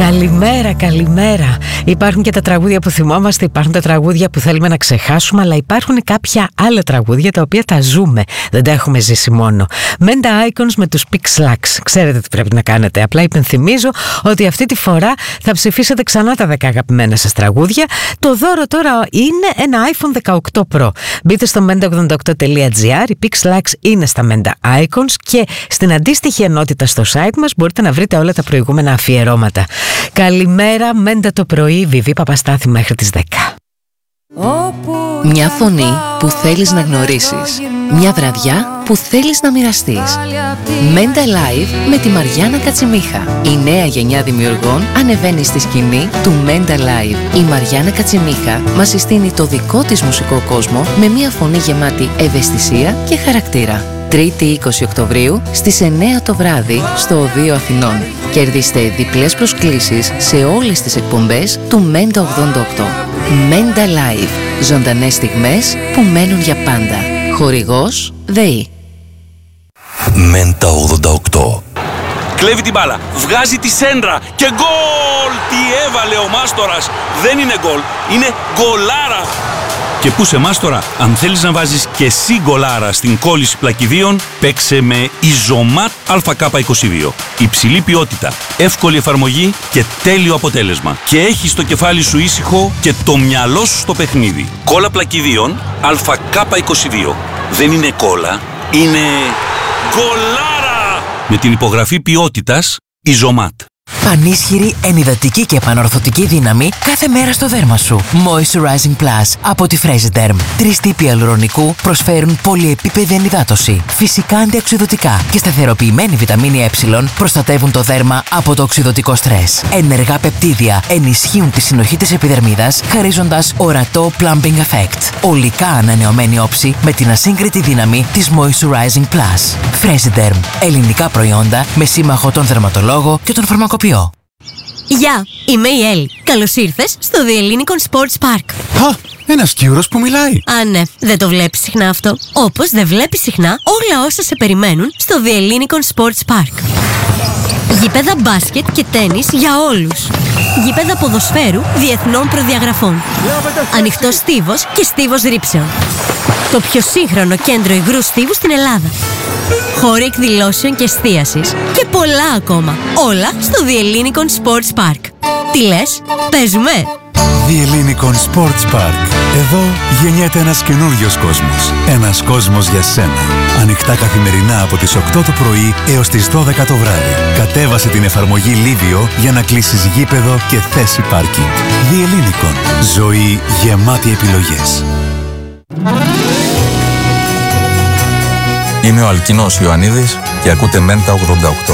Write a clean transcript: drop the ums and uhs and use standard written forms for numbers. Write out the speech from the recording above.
Καλημέρα, καλημέρα. Υπάρχουν και τα τραγούδια που θυμόμαστε, υπάρχουν τα τραγούδια που θέλουμε να ξεχάσουμε, αλλά υπάρχουν κάποια άλλα τραγούδια τα οποία τα ζούμε. Δεν τα έχουμε ζήσει μόνο. Menda Icons με τους Pixlax. Ξέρετε τι πρέπει να κάνετε. Απλά υπενθυμίζω ότι αυτή τη φορά θα ψηφίσετε ξανά τα 10 αγαπημένα σας τραγούδια. Το δώρο τώρα είναι ένα iPhone 18 Pro. Μπείτε στο menda88.gr. Οι Pixlax είναι στα Menda Icons και στην αντίστοιχη ενότητα στο site μας μπορείτε να βρείτε όλα τα προηγούμενα αφιερώματα. Καλημέρα, Μέντα το πρωί, Βιβί Παπαστάθη μέχρι τις 10. Μια φωνή που θέλεις να γνωρίσεις. Μια βραδιά που θέλεις να μοιραστείς. Μέντα Live με τη Μαριάννα Κατσιμίχα. Η νέα γενιά δημιουργών ανεβαίνει στη σκηνή του Μέντα Live. Η Μαριάννα Κατσιμίχα μας συστήνει το δικό της μουσικό κόσμο με μια φωνή γεμάτη ευαισθησία και χαρακτήρα. 3η 20 Οκτωβρίου στις 9 το βράδυ στο Οδείο Αθηνών. Κερδίστε διπλές προσκλήσεις σε όλες τις εκπομπές του Μέντα 88. Μέντα Live. Ζωντανές στιγμές που μένουν για πάντα. Χορηγός ΔΕΗ. Μέντα 88. Κλέβει την μπάλα, βγάζει τη σέντρα και γκολ! Τι έβαλε ο Μάστορας! Δεν είναι γκολ, είναι γκολάρα! Και πού σε Μάστορα, αν θέλεις να βάζεις και εσύ γκολάρα στην κόλληση πλακιδίων, παίξε με Ιζωμάτ ΑΚ22. Υψηλή ποιότητα, εύκολη εφαρμογή και τέλειο αποτέλεσμα. Και έχεις το κεφάλι σου ήσυχο και το μυαλό σου στο παιχνίδι. Κόλλα πλακιδίων ΑΚ22. Δεν είναι κόλλα, είναι γκολάρα! Με την υπογραφή ποιότητας Ιζωμάτ. Πανίσχυρη, ενυδατική και επανορθωτική δύναμη κάθε μέρα στο δέρμα σου. Moisturizing Plus από τη Fresiderm. 3 τύποι αλουρονικού προσφέρουν πολυεπίπεδη ενυδάτωση. Φυσικά αντιοξειδωτικά και σταθεροποιημένη βιταμίνη Ε προστατεύουν το δέρμα από το οξειδωτικό στρες. Ενεργά πεπτίδια ενισχύουν τη συνοχή της επιδερμίδας, χαρίζοντας ορατό plumping effect. ολικά ανανεωμένη όψη με την ασύγκριτη δύναμη της Moisturizing Plus. Fresiderm. Ελληνικά προϊόντα με σύμμαχο τον δερματολόγο και τον φαρμακοποιό. Γεια, είμαι η Έλλη. Καλώς ήρθες στο The Ellinikon Sports Park. Α, ένας Κύρος που μιλάει. Α, ναι, δεν το βλέπεις συχνά αυτό. Όπως δεν βλέπεις συχνά όλα όσα σε περιμένουν στο The Ellinikon Sports Park. Γήπεδα μπάσκετ και τένις για όλους. Γήπεδα ποδοσφαίρου διεθνών προδιαγραφών. Ανοιχτός στίβος και στίβος ρήψεων. Το πιο σύγχρονο κέντρο υγρού στίβου στην Ελλάδα. Χώροι εκδηλώσεων και εστίασης. Και πολλά ακόμα. Όλα στο The Ellinikon Sports Park. Τι λες, παίζουμε? The Ellinikon Sports Park. Εδώ γεννιέται ένας καινούριος κόσμος. Ένας κόσμος για σένα. Ανοιχτά καθημερινά από τις 8 το πρωί έως τις 12 το βράδυ. Κατέβασε την εφαρμογή Livio για να κλείσεις γήπεδο και θέση πάρκινγκ. The Ellinikon. Ζωή γεμάτη επιλογές. Είμαι ο Αλκίνος Ιωαννίδης και ακούτε Μέντα 88.